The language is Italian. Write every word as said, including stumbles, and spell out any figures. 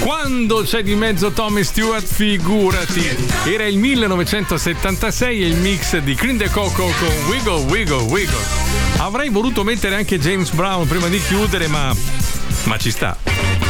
Quando c'è di mezzo Tommy Stewart, figurati. Era il millenovecentosettantasei e il mix di Cream the Coco con Wiggle Wiggle Wiggle. Avrei voluto mettere anche James Brown prima di chiudere, ma ma ci sta.